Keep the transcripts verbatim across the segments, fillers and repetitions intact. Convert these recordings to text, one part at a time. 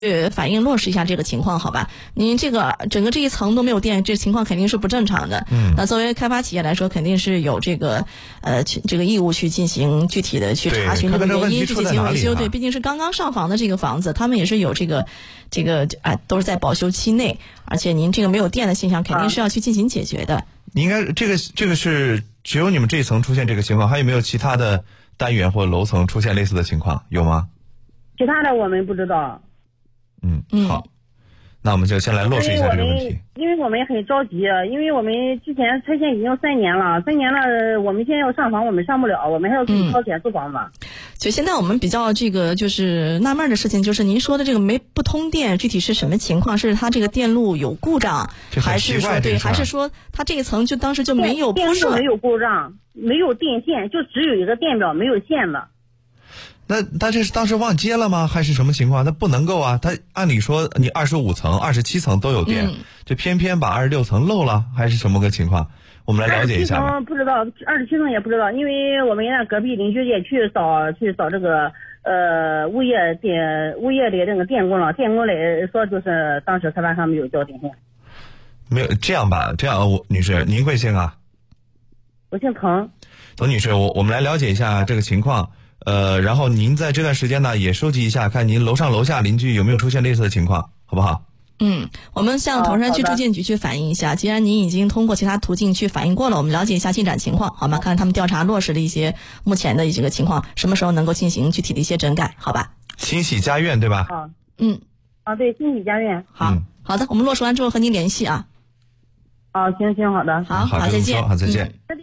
反映落实一下这个情况，好吧？您这个整个这一层都没有电，这情况肯定是不正常的。 嗯， 那作为开发企业来说，肯定是有这个呃这个义务去进行具体的去查询这个原因，去进行维修。对，毕竟是刚刚上房的这个房子，他们也是有这个这个啊、呃、都是在保修期内，而且您这个没有电的现象，肯定是要去进行解决的。啊、 应该这个这个是只有你们这一层出现这个情况，还有没有其他的单元或楼层出现类似的情况？有吗？ 其他的我们不知道。 嗯，好，那我们就先来落实一下这个问题。 因为我们也很着急，因为我们之前拆迁已经三年了，三年了，我们现在要上房，我们上不了，我们还要自己掏钱租房子。 就现在我们比较这个就是纳闷的事情，就是您说的这个没不通电，具体是什么情况？是它这个电路有故障，还是说对，还是说它这一层就当时就没有铺设？ 没有故障，没有电线，就只有一个电表，没有线的。 那他这是当时忘接了吗？还是什么情况？他不能够啊！他按理说你二十五层、二十七层都有电， 嗯、 就偏偏把二十六层漏了，还是什么个情况？我们来了解一下吧。 二十七层不知道，二十七层也不知道，因为我们那隔壁邻居也去扫去扫这个呃物业电物业的这个电工了，电工来说就是当时开发商没有交电线。 没有这样吧？这样，我女士，您贵姓啊？ 我姓滕。 滕女士，我我们来了解一下这个情况。呃，然后您在这段时间呢，也收集一下，看您楼上楼下邻居有没有出现类似的情况，好不好？ 嗯，我们向铜山区住建局去反映一下。既然您已经通过其他途径去反映过了，我们了解一下进展情况，好吗？看看他们调查落实的一些目前的这个情况，什么时候能够进行具体的一些整改，好吧？ 新喜家苑对吧？ 啊， 嗯， 啊对，新喜家苑。 好，嗯、好的，我们落实完之后和您联系啊。 啊，行行，好的， 好， 好， 再见， 好，再见。 嗯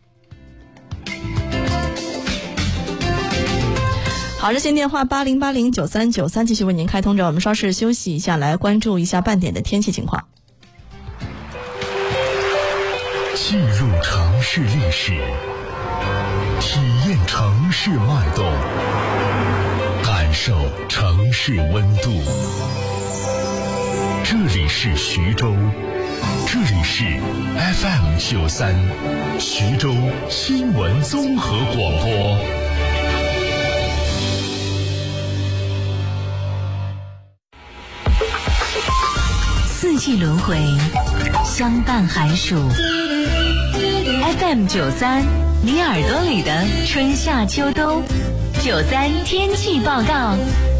好，热线电话八零八零九三九三继续为您开通着，我们稍事休息一下，来关注一下半点的天气情况。 进入城市历史，体验城市脉动，感受城市温度。这里是徐州，这里是 F M 九三，徐州新闻综合广播。 四季轮回，相伴寒暑。F M 九三，你耳朵里的春夏秋冬。九三天气报告。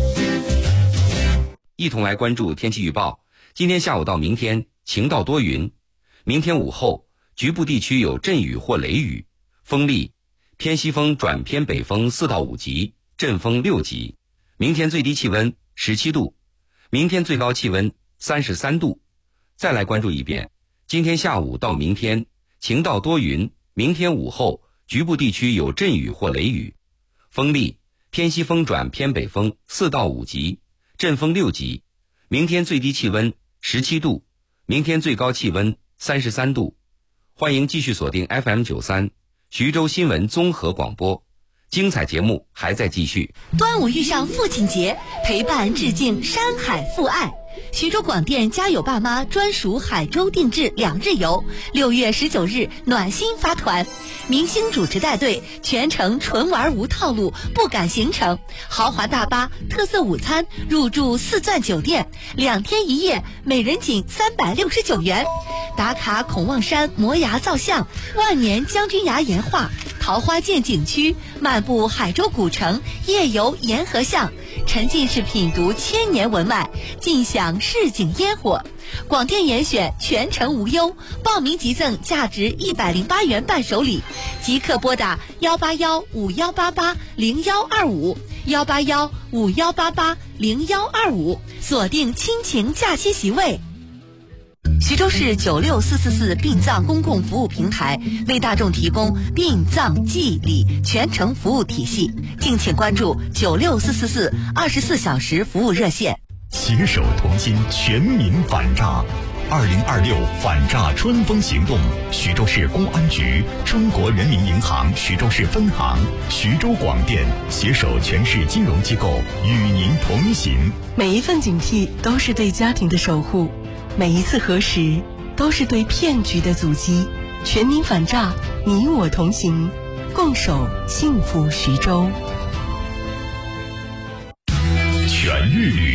一同来关注天气预报。今天下午到明天晴到多云，明天午后局部地区有阵雨或雷雨，风力偏西风转偏北风四到五级，阵风六级。明天最低气温十七度，明天最高气温三十三度。再来关注一遍，今天下午到明天晴到多云，明天午后局部地区有阵雨或雷雨，风力偏西风转偏北风四到五级，阵风六级。明天最低气温十七度，明天最高气温三十三度。欢迎继续锁定 F M 九三 徐州新闻综合广播，精彩节目还在继续。 端午遇上父亲节，陪伴致敬山海父爱。徐州广电家有爸妈专属海州定制两日游，六月十九日暖心发团，明星主持带队，全程纯玩无套路，不赶行程，豪华大巴，特色午餐，入住四钻酒店，两天一夜，每人仅三百六十九元。打卡孔望山摩崖造像，万年将军崖岩画，桃花涧景区，漫步海州古城，夜游沿河巷，沉浸式品读千年文脉，尽享市井烟火。广电严选全程无忧，报名即赠价值一百零八元伴手礼，即刻拨打幺八幺五幺八八零幺二五幺八幺五幺八八零幺二五，锁定亲情假期席位。徐州市九六四四四殡葬公共服务平台为大众提供殡葬祭礼全程服务体系，敬请关注九六四四四二十四小时服务热线。 携手同心，全民反诈。二零二六反诈春风行动，徐州市公安局、中国人民银行徐州市分行、徐州广电携手全市金融机构与您同行。 每一份警惕都是对家庭的守护，每一次核实都是对骗局的阻击。全民反诈，你我同行，共守幸福徐州。 全日语